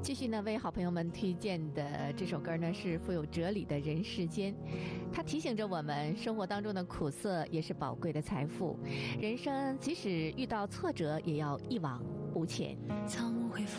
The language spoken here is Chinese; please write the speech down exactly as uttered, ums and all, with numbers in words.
继续呢，为好朋友们推荐的这首歌呢是富有哲理的《人世间》，它提醒着我们，生活当中的苦涩也是宝贵的财富，人生即使遇到挫折，也要一往无前。 草木会